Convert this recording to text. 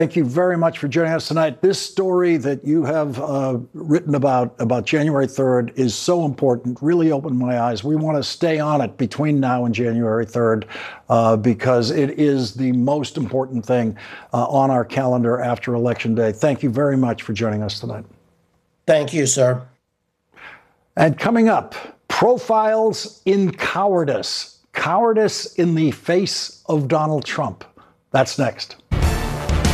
Thank you very much for joining us tonight. This story that you have written about January 3rd is so important, really opened my eyes. We want to stay on it between now and January 3rd because it is the most important thing on our calendar after Election Day. Thank you very much for joining us tonight. Thank you, sir. And coming up, profiles in cowardice. Cowardice in the face of Donald Trump. That's next.